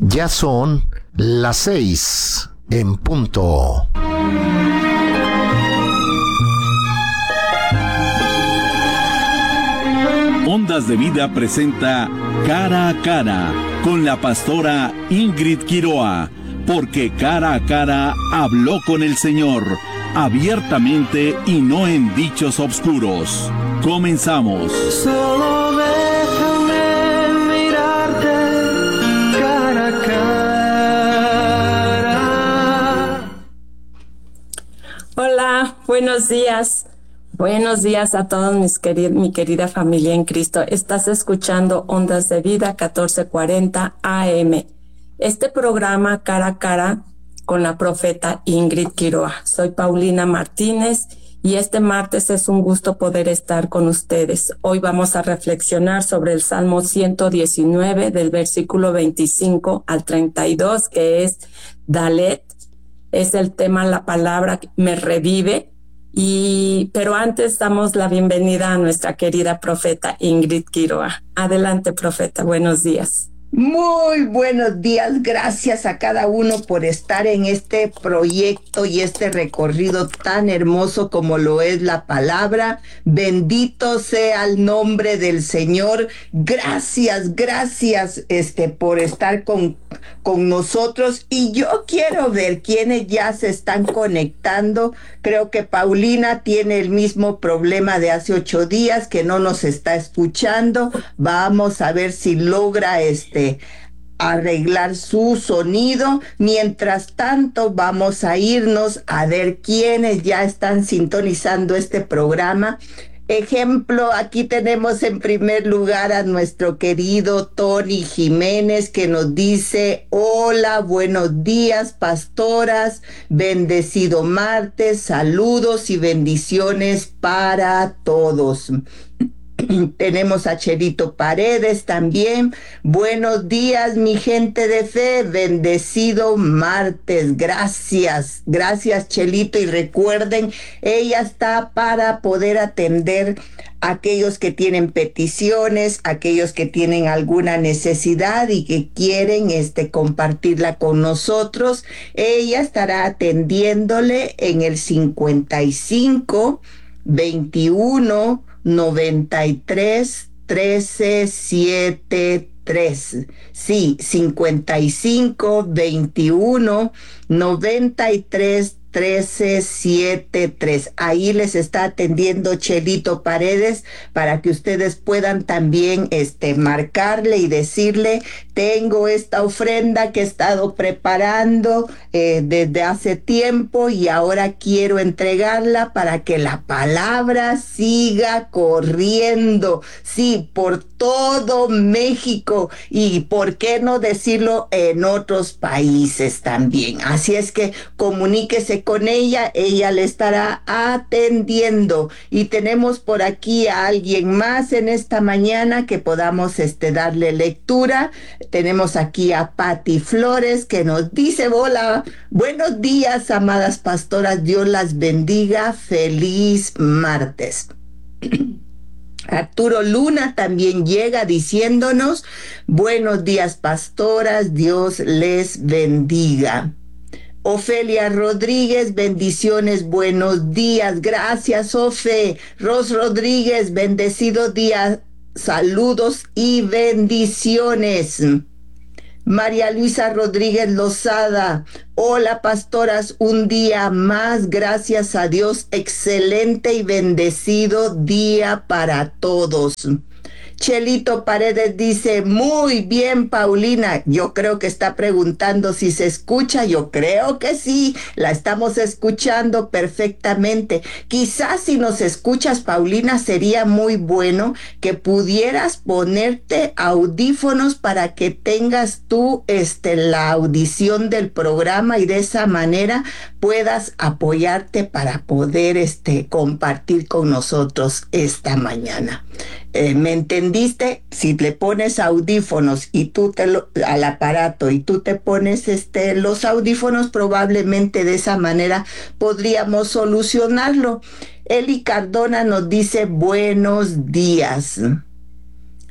Ya son las 6 en punto. Ondas de Vida presenta Cara a Cara con la pastora Ingrid Quiroa, porque cara a cara habló con el Señor, abiertamente y no en dichos obscuros. Comenzamos. Solo déjame mirarte cara a cara. Hola, buenos días. Buenos días a todos mi querida familia en Cristo. Estás escuchando Ondas de Vida 1440 AM. Este programa cara a cara con la profeta Ingrid Quiroa. Soy Paulina Martínez y este martes es un gusto poder estar con ustedes. Hoy vamos a reflexionar sobre el Salmo 119 del versículo 25 al 32, que es Dalet. Es el tema, la palabra me revive. Pero antes damos la bienvenida a nuestra querida profeta Ingrid Quiroa. Adelante, profeta, buenos días. Muy buenos días, gracias a cada uno por estar en este proyecto y este recorrido tan hermoso como lo es la palabra. Bendito sea el nombre del Señor. Gracias por estar con nosotros. Y yo quiero ver quiénes ya se están conectando. Creo que Paulina tiene el mismo problema de hace 8 días, que no nos está escuchando. Vamos a ver si logra arreglar su sonido. Mientras tanto, vamos a irnos a ver quiénes ya están sintonizando este programa. Ejemplo, aquí tenemos en primer lugar a nuestro querido Tony Jiménez, que nos dice: hola, buenos días, pastoras, bendecido martes, saludos y bendiciones para todos. Tenemos a Chelito Paredes también. Buenos días, mi gente de fe. Bendecido martes. Gracias Chelito. Y recuerden, ella está para poder atender a aquellos que tienen peticiones, aquellos que tienen alguna necesidad y que quieren compartirla con nosotros. Ella estará atendiéndole en el 55 21 93 13 73. Sí, 55 21 93 1373. Ahí les está atendiendo Chelito Paredes para que ustedes puedan también marcarle y decirle: tengo esta ofrenda que he estado preparando desde hace tiempo y ahora quiero entregarla para que la palabra siga corriendo, sí, por todo México, y por qué no decirlo en otros países también. Así es que comuníquese con ella le estará atendiendo. Y tenemos por aquí a alguien más en esta mañana que podamos darle lectura. Tenemos aquí a Patti Flores, que nos dice: hola, buenos días, amadas pastoras, Dios las bendiga, feliz martes. Arturo Luna también llega diciéndonos: buenos días, pastoras, Dios les bendiga. Ofelia Rodríguez, bendiciones, buenos días. Gracias, Ofe. Ros Rodríguez, bendecido día, saludos y bendiciones. María Luisa Rodríguez Lozada: hola, pastoras, un día más, gracias a Dios, excelente y bendecido día para todos. Chelito Paredes dice: muy bien, Paulina. Yo creo que está preguntando si se escucha. Yo creo que sí, la estamos escuchando perfectamente. Quizás si nos escuchas, Paulina, sería muy bueno que pudieras ponerte audífonos para que tengas tú la audición del programa y de esa manera puedas apoyarte para poder compartir con nosotros esta mañana. ¿Me entendiste? Si le pones audífonos y tú al aparato y tú te pones los audífonos, probablemente de esa manera podríamos solucionarlo. Eli Cardona nos dice: buenos días.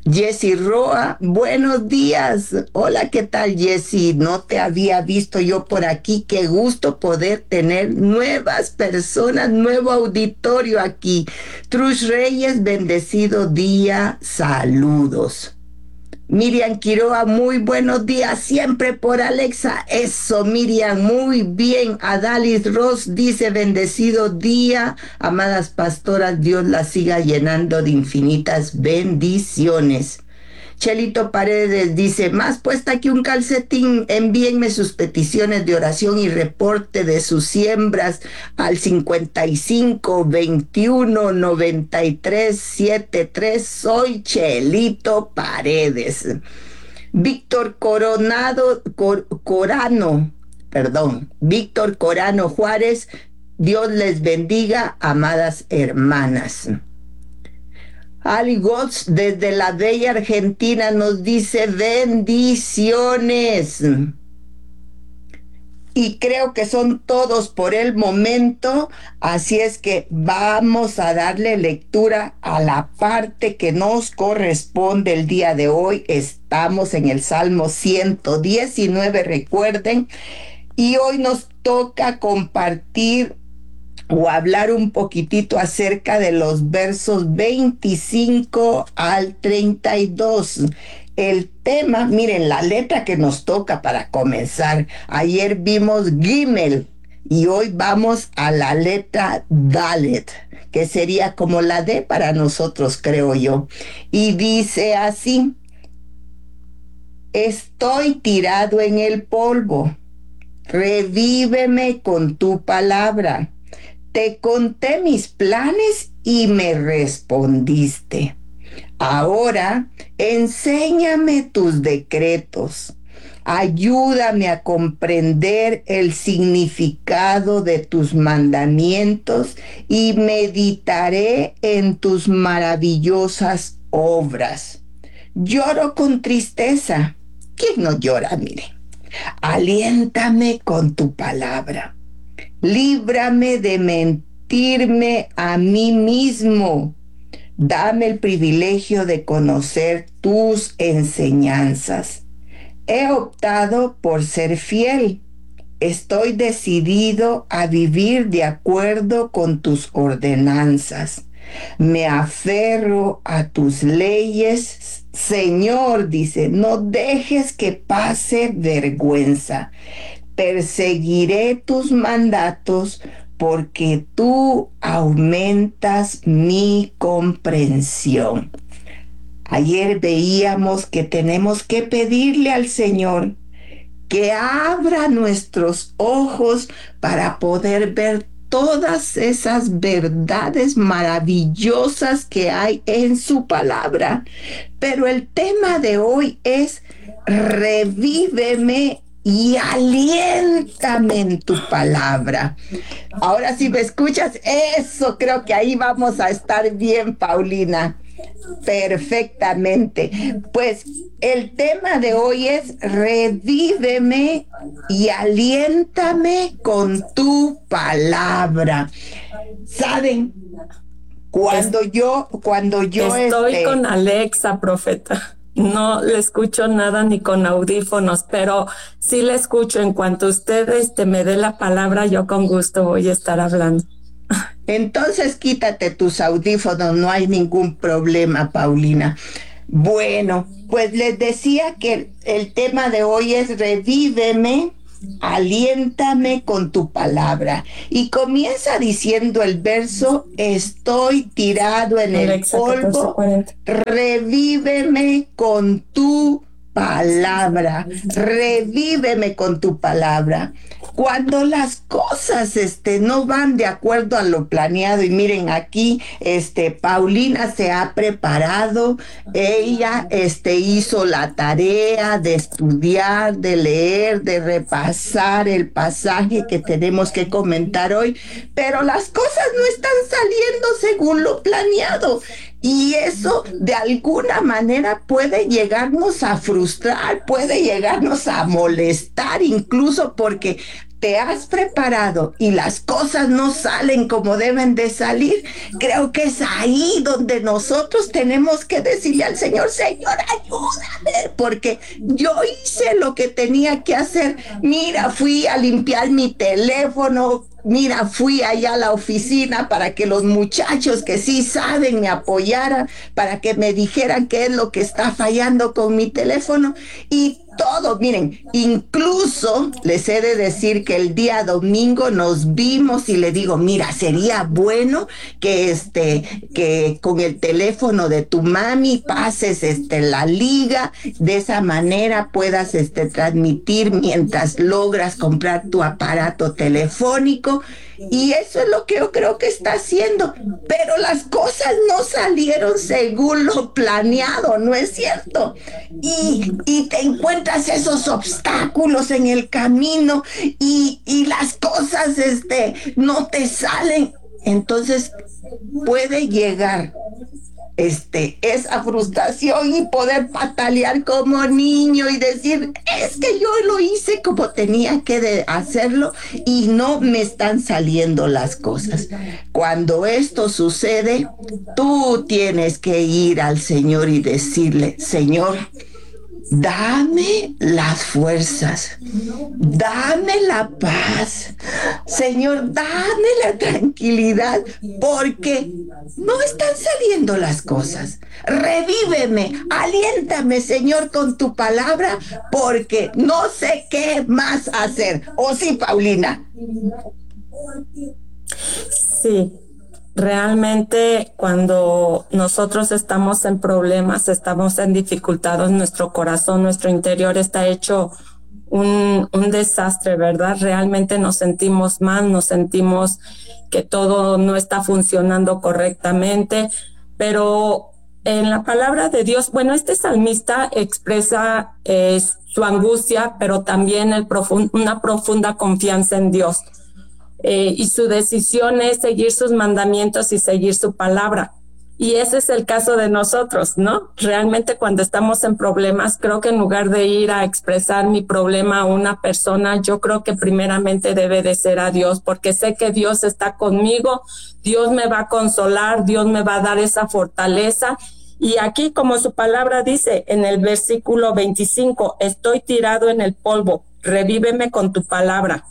Jessy Roa, buenos días. Hola, ¿qué tal, Jessy? No te había visto yo por aquí. Qué gusto poder tener nuevas personas, nuevo auditorio aquí. Trush Reyes, bendecido día, saludos. Miriam Quiroa, muy buenos días, siempre por Alexa. Eso, Miriam, muy bien. Adalis Ross dice, bendecido día, amadas pastoras, Dios las siga llenando de infinitas bendiciones. Chelito Paredes dice, más puesta que un calcetín, envíenme sus peticiones de oración y reporte de sus siembras al 55 21 93 73. Soy Chelito Paredes. Víctor Víctor Corano Juárez, Dios les bendiga, amadas hermanas. Ali Gotts desde la bella Argentina nos dice bendiciones. Y creo que son todos por el momento, así es que vamos a darle lectura a la parte que nos corresponde el día de hoy. Estamos en el Salmo 119, recuerden, y hoy nos toca compartir o hablar un poquitito acerca de los versos 25 al 32. El tema, miren, la letra que nos toca para comenzar. Ayer vimos Gimel y hoy vamos a la letra Dalet, que sería como la D para nosotros, creo yo. Y dice así: estoy tirado en el polvo, revíveme con tu palabra. Te conté mis planes y me respondiste. Ahora, enséñame tus decretos. Ayúdame a comprender el significado de tus mandamientos y meditaré en tus maravillosas obras. Lloro con tristeza. ¿Quién no llora? Mire. Aliéntame con tu palabra. Líbrame de mentirme a mí mismo. Dame el privilegio de conocer tus enseñanzas. He optado por ser fiel. Estoy decidido a vivir de acuerdo con tus ordenanzas. Me aferro a tus leyes. Señor, dice, no dejes que pase vergüenza. Perseguiré tus mandatos porque tú aumentas mi comprensión. Ayer veíamos que tenemos que pedirle al Señor que abra nuestros ojos para poder ver todas esas verdades maravillosas que hay en su palabra. Pero el tema de hoy es revíveme y aliéntame en tu palabra. Ahora si me escuchas, eso creo que ahí vamos a estar bien, Paulina. Perfectamente. Pues el tema de hoy es revíveme y aliéntame con tu palabra. ¿Saben? Cuando yo estoy con Alexa, profeta. No le escucho nada ni con audífonos, pero sí le escucho. En cuanto usted me dé la palabra, yo con gusto voy a estar hablando. Entonces quítate tus audífonos, no hay ningún problema, Paulina. Bueno, pues les decía que el tema de hoy es revíveme, aliéntame con tu palabra. Y comienza diciendo el verso: estoy tirado en Alexa, el polvo, 14:40. Revíveme con tu palabra, revíveme con tu palabra. Cuando las cosas no van de acuerdo a lo planeado, y miren aquí, Paulina se ha preparado, ella hizo la tarea de estudiar, de leer, de repasar el pasaje que tenemos que comentar hoy, pero las cosas no están saliendo según lo planeado. Y eso de alguna manera puede llegarnos a frustrar, puede llegarnos a molestar, incluso porque te has preparado y las cosas no salen como deben de salir. Creo que es ahí donde nosotros tenemos que decirle al Señor: Señor, ayúdame, porque yo hice lo que tenía que hacer. Mira, fui a limpiar mi teléfono, mira, fui allá a la oficina para que los muchachos que sí saben me apoyaran, para que me dijeran qué es lo que está fallando con mi teléfono. Y todo, miren, incluso les he de decir que el día domingo nos vimos y le digo: mira, sería bueno que con el teléfono de tu mami pases la liga, de esa manera puedas transmitir mientras logras comprar tu aparato telefónico. Y eso es lo que yo creo que está haciendo, pero las cosas no salieron según lo planeado, ¿no es cierto? Y te encuentras esos obstáculos en el camino y las cosas no te salen. Entonces puede llegar esa frustración y poder patalear como niño y decir: es que yo lo hice como tenía que hacerlo y no me están saliendo las cosas. Cuando esto sucede, tú tienes que ir al Señor y decirle: Señor, dame las fuerzas, dame la paz, Señor, dame la tranquilidad, porque no están saliendo las cosas. Revíveme, aliéntame, Señor, con tu palabra, porque no sé qué más hacer. ¿O sí, Paulina? Sí. Realmente cuando nosotros estamos en problemas, estamos en dificultades, nuestro corazón, nuestro interior está hecho un desastre, ¿verdad? Realmente nos sentimos mal, nos sentimos que todo no está funcionando correctamente, pero en la palabra de Dios, bueno, este salmista expresa su angustia, pero también una profunda confianza en Dios. Y su decisión es seguir sus mandamientos y seguir su palabra. Y ese es el caso de nosotros, ¿no? Realmente cuando estamos en problemas, creo que en lugar de ir a expresar mi problema a una persona, yo creo que primeramente debe de ser a Dios, porque sé que Dios está conmigo, Dios me va a consolar, Dios me va a dar esa fortaleza. Y aquí, como su palabra dice en el versículo 25, estoy tirado en el polvo, revíveme con tu palabra.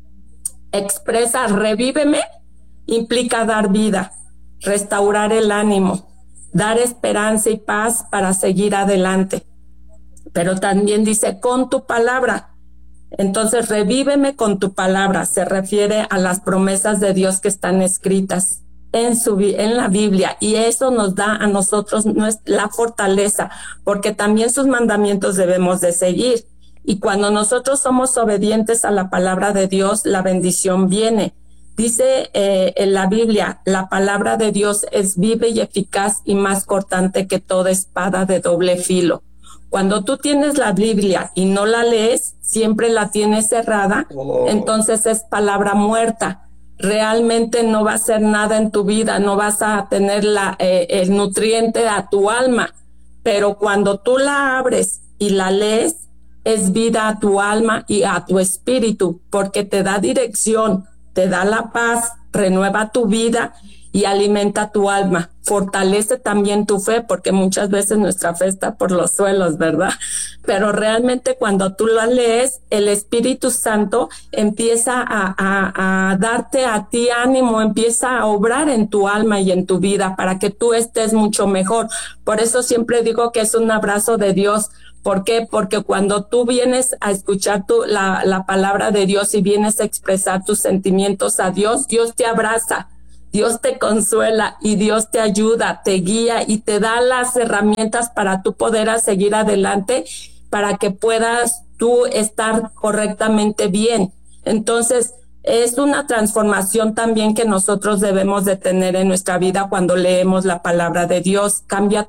Expresa revíveme, implica dar vida, restaurar el ánimo, dar esperanza y paz para seguir adelante. Pero también dice con tu palabra. Entonces revíveme con tu palabra, se refiere a las promesas de Dios que están escritas en la Biblia, y eso nos da a nosotros la fortaleza, porque también sus mandamientos debemos de seguir. Y cuando nosotros somos obedientes a la palabra de Dios, la bendición viene. Dice en la Biblia, la palabra de Dios es viva y eficaz y más cortante que toda espada de doble filo. Cuando tú tienes la Biblia y no la lees, siempre la tienes cerrada, entonces es palabra muerta. Realmente no va a hacer nada en tu vida, no vas a tener el nutriente a tu alma. Pero cuando tú la abres y la lees, es vida a tu alma y a tu espíritu, porque te da dirección, te da la paz, renueva tu vida y alimenta tu alma. Fortalece también tu fe, porque muchas veces nuestra fe está por los suelos, ¿verdad? Pero realmente cuando tú la lees, el Espíritu Santo empieza a darte a ti ánimo, empieza a obrar en tu alma y en tu vida para que tú estés mucho mejor. Por eso siempre digo que es un abrazo de Dios. ¿Por qué? Porque cuando tú vienes a escuchar la palabra de Dios y vienes a expresar tus sentimientos a Dios, Dios te abraza, Dios te consuela y Dios te ayuda, te guía y te da las herramientas para tú poder seguir adelante, para que puedas tú estar correctamente bien. Entonces, es una transformación también que nosotros debemos de tener en nuestra vida cuando leemos la palabra de Dios. Cambia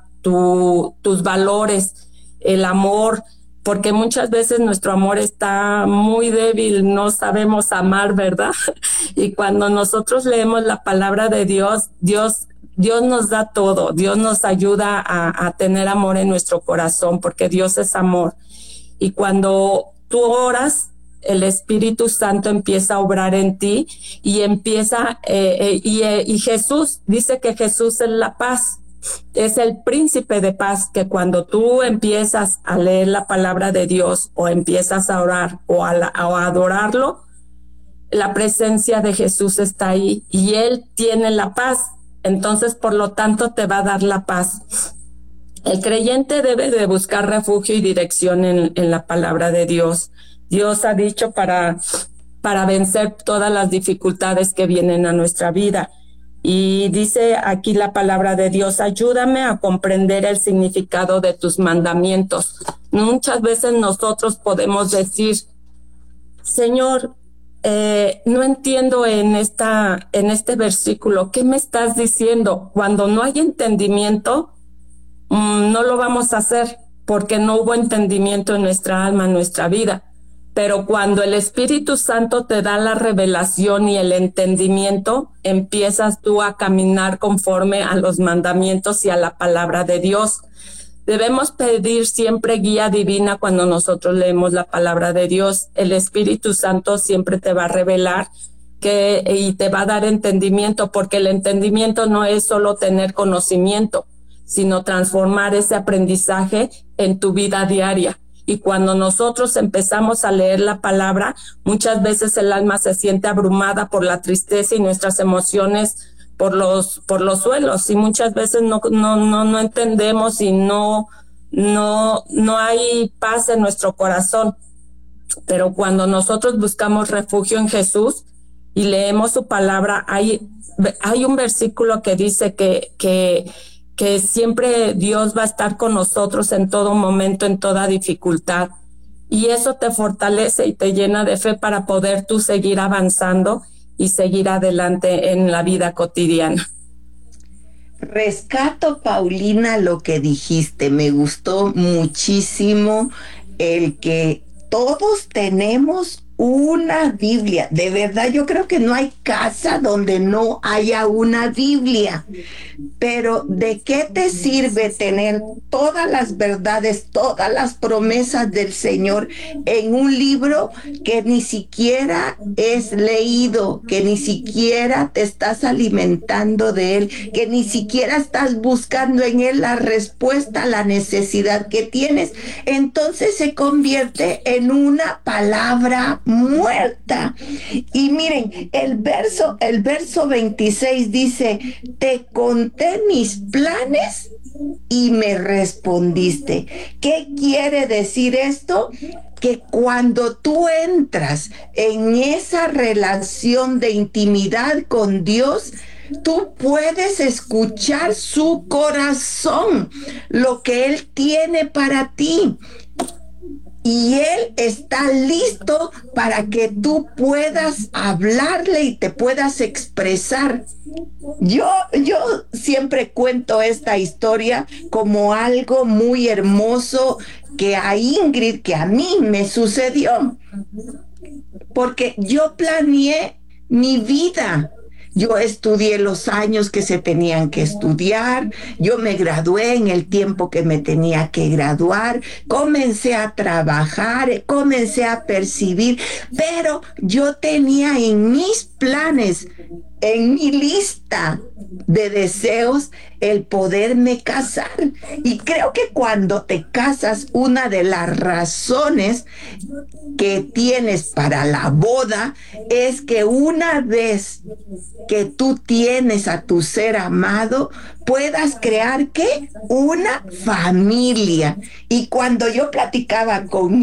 tus valores, el amor, porque muchas veces nuestro amor está muy débil, no sabemos amar, ¿verdad? Y cuando nosotros leemos la palabra de Dios, Dios Dios nos da todo, Dios nos ayuda a tener amor en nuestro corazón, porque Dios es amor. Y cuando tú oras, el Espíritu Santo empieza a obrar en ti y empieza, y Jesús, dice que Jesús es la paz, es el príncipe de paz, que cuando tú empiezas a leer la palabra de Dios o empiezas a orar o a adorarlo, la presencia de Jesús está ahí y Él tiene la paz. Entonces, por lo tanto, te va a dar la paz. El creyente debe de buscar refugio y dirección en la palabra de Dios. Dios ha dicho para vencer todas las dificultades que vienen a nuestra vida. Y dice aquí la palabra de Dios: ayúdame a comprender el significado de tus mandamientos. Muchas veces nosotros podemos decir: Señor, no entiendo en este versículo, ¿qué me estás diciendo? Cuando no hay entendimiento, no lo vamos a hacer, porque no hubo entendimiento en nuestra alma, en nuestra vida. Pero cuando el Espíritu Santo te da la revelación y el entendimiento, empiezas tú a caminar conforme a los mandamientos y a la palabra de Dios. Debemos pedir siempre guía divina cuando nosotros leemos la palabra de Dios. El Espíritu Santo siempre te va a revelar y te va a dar entendimiento, porque el entendimiento no es solo tener conocimiento, sino transformar ese aprendizaje en tu vida diaria. Y cuando nosotros empezamos a leer la palabra, muchas veces el alma se siente abrumada por la tristeza y nuestras emociones por los suelos, y muchas veces no entendemos y no hay paz en nuestro corazón. Pero cuando nosotros buscamos refugio en Jesús y leemos su palabra, hay un versículo que dice que siempre Dios va a estar con nosotros en todo momento, en toda dificultad. Y eso te fortalece y te llena de fe para poder tú seguir avanzando y seguir adelante en la vida cotidiana. Rescato, Paulina, lo que dijiste. Me gustó muchísimo el que todos tenemos una Biblia. De verdad, yo creo que no hay casa donde no haya una Biblia. Pero ¿de qué te sirve tener todas las verdades, todas las promesas del Señor en un libro que ni siquiera es leído, que ni siquiera te estás alimentando de él, que ni siquiera estás buscando en él la respuesta a la necesidad que tienes? Entonces se convierte en una palabra muerta. Y miren, el verso 26 dice: te conté mis planes y me respondiste. ¿Qué quiere decir esto? Que cuando tú entras en esa relación de intimidad con Dios, tú puedes escuchar su corazón, lo que Él tiene para ti. Y Él está listo para que tú puedas hablarle y te puedas expresar. Yo siempre cuento esta historia como algo muy hermoso que a Ingrid, que a mí me sucedió. Porque yo planeé mi vida. Yo estudié los años que se tenían que estudiar, yo me gradué en el tiempo que me tenía que graduar, comencé a trabajar, comencé a percibir, pero yo tenía en mis planes, en mi lista de deseos, el poderme casar. Y creo que cuando te casas, una de las razones que tienes para la boda es que una vez que tú tienes a tu ser amado, puedas crear, ¿qué? Una familia. Y cuando yo platicaba con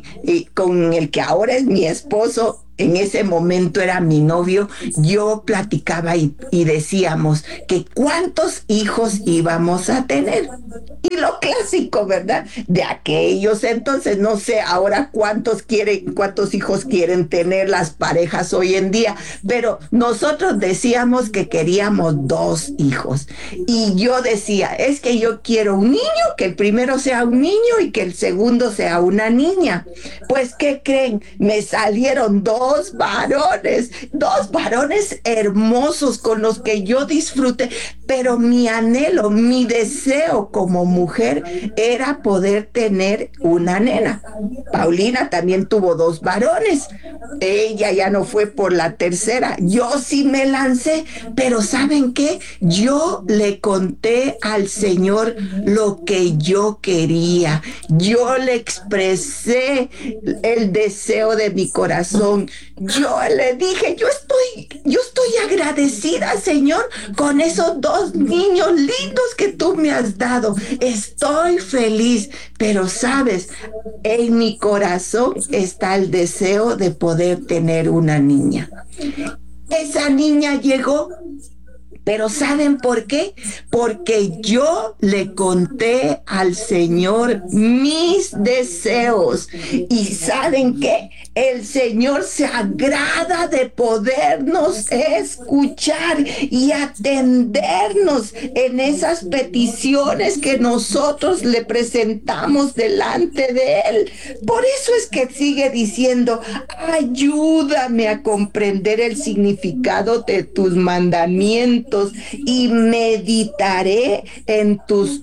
el que ahora es mi esposo, en ese momento era mi novio, yo platicaba y decíamos que cuántos hijos íbamos a tener. Y lo clásico, ¿verdad? De aquellos entonces, no sé ahora cuántos hijos quieren tener las parejas hoy en día, pero nosotros decíamos que queríamos 2 hijos. Y yo decía, es que yo quiero un niño, que el primero sea un niño y que el segundo sea una niña. Pues, ¿qué creen? Me salieron 2 dos varones hermosos con los que yo disfruté, pero mi anhelo, mi deseo como mujer era poder tener una nena. Paulina también tuvo dos varones. Ella ya no fue por la tercera. Yo sí me lancé, pero ¿saben qué? Yo le conté al Señor lo que yo quería. Yo le expresé el deseo de mi corazón. Yo le dije, yo estoy agradecida, Señor, con esos dos niños lindos que tú me has dado. Estoy feliz, pero sabes, en mi corazón está el deseo de poder tener una niña. Esa niña llegó, pero ¿saben por qué? Porque yo le conté al Señor mis deseos. ¿Y saben qué? El Señor se agrada de podernos escuchar y atendernos en esas peticiones que nosotros le presentamos delante de Él. Por eso es que sigue diciendo, ayúdame a comprender el significado de tus mandamientos y meditaré en tus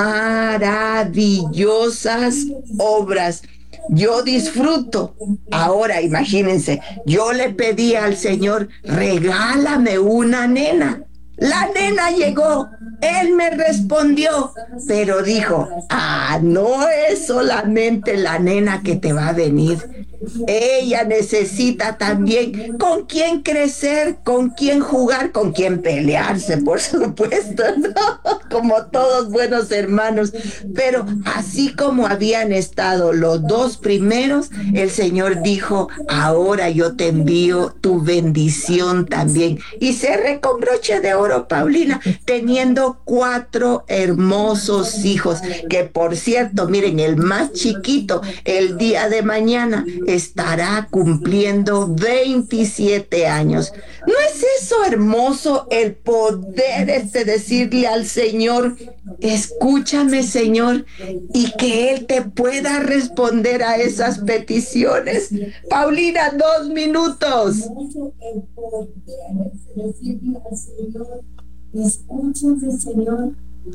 maravillosas obras. Yo disfruto. Ahora imagínense, yo le pedí al Señor, regálame una nena. La nena llegó, Él me respondió, pero dijo, no es solamente la nena que te va a venir. Ella necesita también con quién crecer, con quién jugar, con quién pelearse, por supuesto, ¿no? Como todos buenos hermanos. Pero así como habían estado los dos primeros, el Señor dijo, ahora yo te envío tu bendición también. Y cerré con broche de oro, Paulina, teniendo 4 hermosos hijos, que por cierto, miren, el más chiquito, el día de mañana, estará cumpliendo 27 años. ¿No es eso hermoso, el poder decirle al Señor, escúchame, Señor, y que Él te pueda responder a esas peticiones? Paulina, 2 minutos. Escúchame, Señor.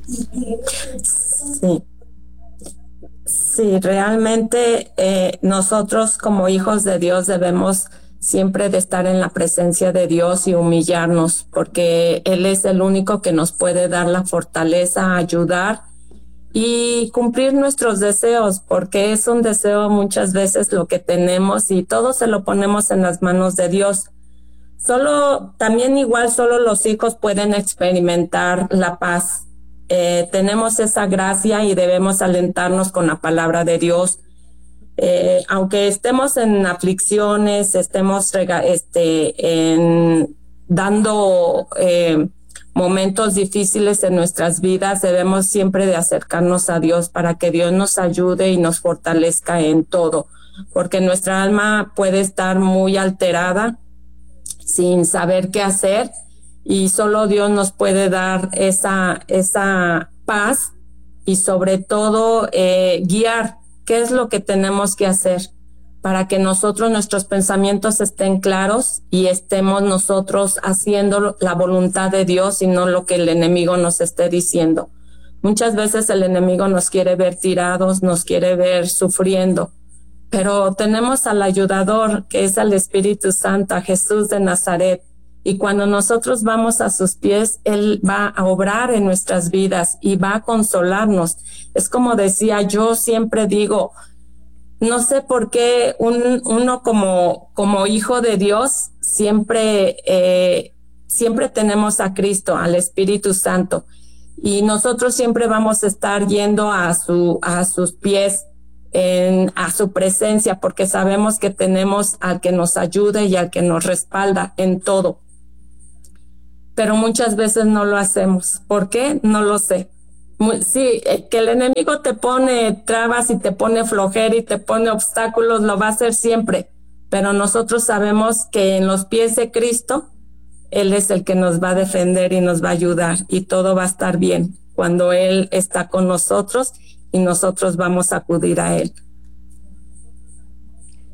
Sí. Sí, realmente nosotros como hijos de Dios debemos siempre de estar en la presencia de Dios y humillarnos, porque Él es el único que nos puede dar la fortaleza, ayudar y cumplir nuestros deseos, porque es un deseo muchas veces lo que tenemos y todo se lo ponemos en las manos de Dios. Solo los hijos pueden experimentar la paz. Tenemos esa gracia y debemos alentarnos con la palabra de Dios. Aunque estemos en aflicciones, estemos dando momentos difíciles en nuestras vidas, debemos siempre de acercarnos a Dios para que Dios nos ayude y nos fortalezca en todo, porque nuestra alma puede estar muy alterada sin saber qué hacer. Y solo Dios nos puede dar esa paz y sobre todo guiar qué es lo que tenemos que hacer para que nuestros pensamientos estén claros y estemos nosotros haciendo la voluntad de Dios y no lo que el enemigo nos esté diciendo. Muchas veces el enemigo nos quiere ver tirados, nos quiere ver sufriendo, pero tenemos al ayudador que es el Espíritu Santo, a Jesús de Nazaret. Y cuando nosotros vamos a sus pies, Él va a obrar en nuestras vidas y va a consolarnos. Es como decía, yo siempre digo, no sé por qué uno como hijo de Dios, siempre tenemos a Cristo, al Espíritu Santo. Y nosotros siempre vamos a estar yendo a sus pies, a su presencia, porque sabemos que tenemos al que nos ayude y al que nos respalda en todo. Pero muchas veces no lo hacemos. ¿Por qué? No lo sé. Sí, que el enemigo te pone trabas y te pone flojera y te pone obstáculos, lo va a hacer siempre. Pero nosotros sabemos que en los pies de Cristo, Él es el que nos va a defender y nos va a ayudar y todo va a estar bien cuando Él está con nosotros y nosotros vamos a acudir a Él.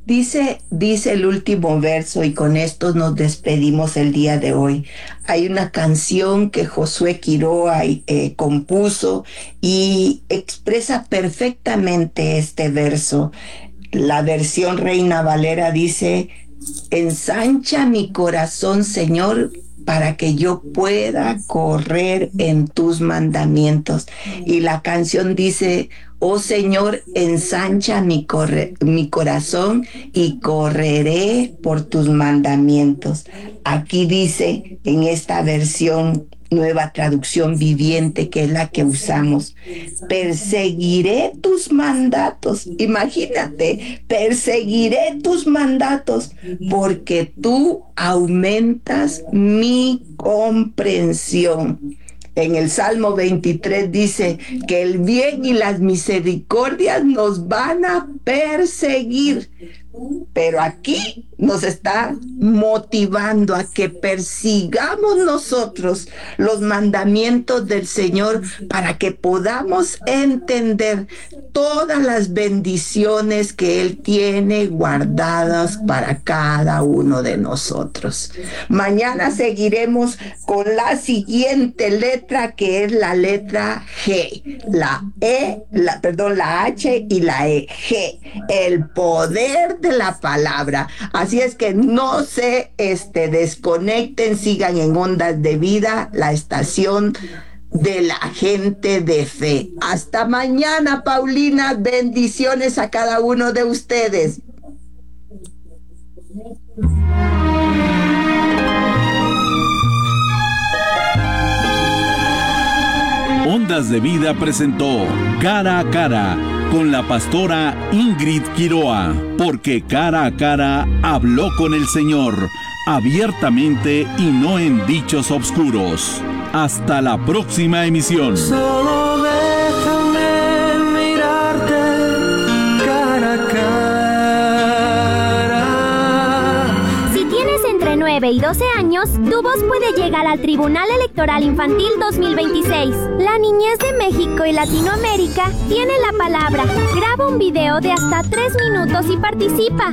Dice el último verso, y con esto nos despedimos el día de hoy. Hay una canción que Josué Quiroa compuso y expresa perfectamente este verso. La versión Reina Valera dice: ensancha mi corazón, Señor, para que yo pueda correr en tus mandamientos. Y la canción dice: oh Señor, ensancha mi corazón y correré por tus mandamientos. Aquí dice, en esta versión Nueva Traducción Viviente, que es la que usamos, perseguiré tus mandatos. Imagínate, perseguiré tus mandatos, porque tú aumentas mi comprensión. En el Salmo 23 dice que el bien y las misericordias nos van a perseguir. Pero aquí nos está motivando a que persigamos nosotros los mandamientos del Señor para que podamos entender todas las bendiciones que Él tiene guardadas para cada uno de nosotros. Mañana seguiremos con la siguiente letra, que es la letra G, la H y la E. G, el poder de la palabra. Así es que no se desconecten, sigan en Ondas de Vida, la estación de la gente de fe. Hasta mañana, Paulina. Bendiciones a cada uno de ustedes. Ondas de Vida presentó Cara a Cara con la pastora Ingrid Quiroa, porque cara a cara habló con el Señor, abiertamente y no en dichos obscuros. Hasta la próxima emisión. Solo déjame mirarte cara a cara. Si tienes entre 9 y 12 años, tu voz puede llegar al Tribunal Electoral Infantil 2026. La niñez de México y Latinoamérica tiene la palabra. Graba un video de hasta 3 minutos y participa.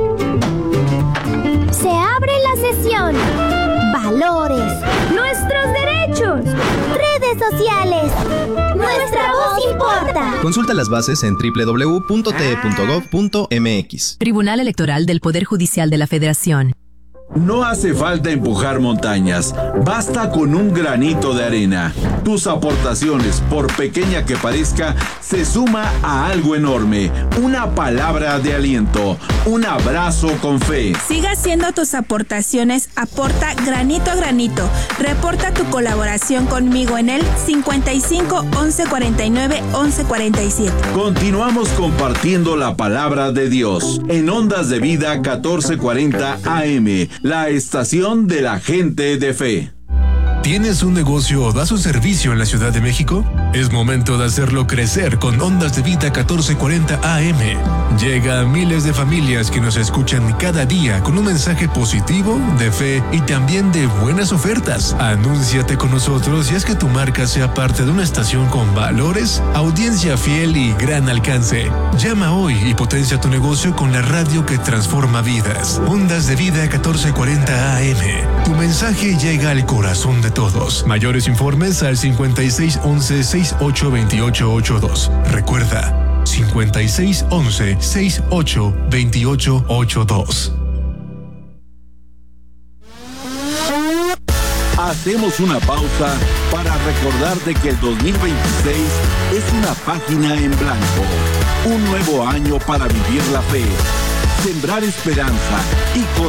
Se abre la sesión. Valores. Nuestros derechos. Redes sociales. Nuestra voz importa. Consulta las bases en www.te.gov.mx. Tribunal Electoral del Poder Judicial de la Federación. No hace falta empujar montañas, basta con un granito de arena. Tus aportaciones, por pequeña que parezca, se suma a algo enorme. Una palabra de aliento, un abrazo con fe. Siga haciendo tus aportaciones, aporta granito a granito. Reporta tu colaboración conmigo en el 55 11 49 11 47. Continuamos compartiendo la palabra de Dios en Ondas de Vida 1440 AM. La estación de la gente de fe. ¿Tienes un negocio o das un servicio en la Ciudad de México? Es momento de hacerlo crecer con Ondas de Vida 1440 AM. Llega a miles de familias que nos escuchan cada día con un mensaje positivo, de fe y también de buenas ofertas. Anúnciate con nosotros y haz que tu marca sea parte de una estación con valores, audiencia fiel y gran alcance. Llama hoy y potencia tu negocio con la radio que transforma vidas. Ondas de Vida 1440 AM. Tu mensaje llega al corazón de todos. Mayores informes al 5611-682882. Recuerda, 5611-682882. Hacemos una pausa para recordarte que el 2026 es una página en blanco. Un nuevo año para vivir la fe, sembrar esperanza y